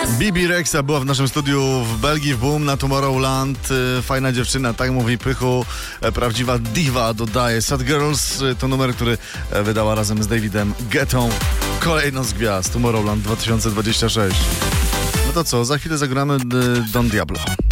Bibi Rexha była w naszym studiu w Belgii, w Boom na Tomorrowland. Fajna dziewczyna, tak mówi Pychu. Prawdziwa diva, dodaje. Sad Girls to numer, który wydała razem z Davidem Guettą. Kolejną z gwiazd Tomorrowland 2026. No to co, za chwilę zagramy Don Diablo.